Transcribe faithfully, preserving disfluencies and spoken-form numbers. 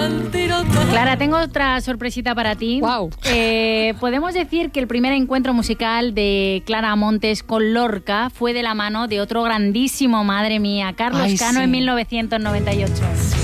Clara, tengo otra sorpresita para ti. Wow. Eh, podemos decir que el primer encuentro musical de Clara Montes con Lorca fue de la mano de otro grandísimo, madre mía, Carlos Ay, Cano, sí. en mil novecientos noventa y ocho.